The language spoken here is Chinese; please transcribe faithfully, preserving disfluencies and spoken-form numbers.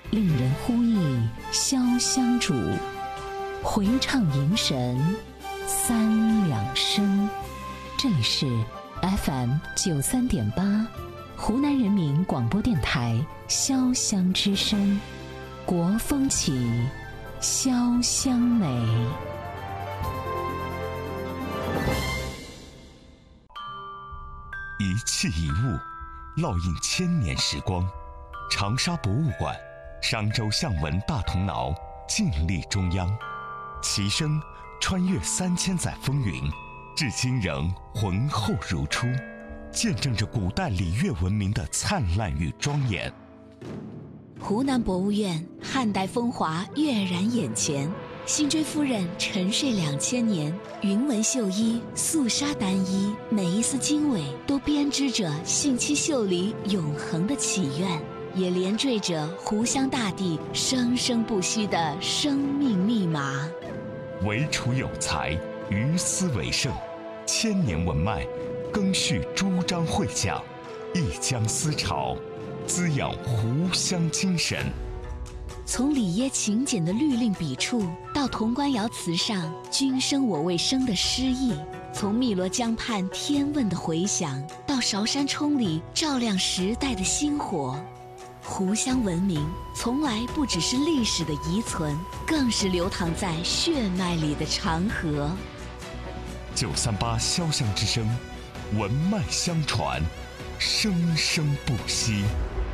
令人呼忆潇湘主，回唱迎神三两声。这里是 F M 九三点八，湖南人民广播电台潇湘之声，国风起，潇湘美。 一器一物，烙印千年时光。长沙博物馆，商周象纹大铜挠，静立中央。其声穿越三千载风云，至今仍浑厚如初，见证着古代礼乐文明的灿烂与庄严。 湖南博物院汉代风华跃然眼前，辛追夫人沉睡两千年，云纹绣衣，素纱单衣，每一丝经纬都编织着信七秀里永恒的祈愿，也连缀着湖湘大地生生不息的生命密码。 惟楚有才，于斯为盛，千年文脉，更续诸章会讲，一江思潮，滋养湖湘精神。 从里耶勤俭的律令笔触，到潼关窑瓷上君生我未生的诗意；从汨罗江畔天问的回响，到韶山冲里照亮时代的星火。湖湘文明从来不只是历史的遗存，更是流淌在血脉里的长河。 九三八潇湘之声，文脉相传，生生不息。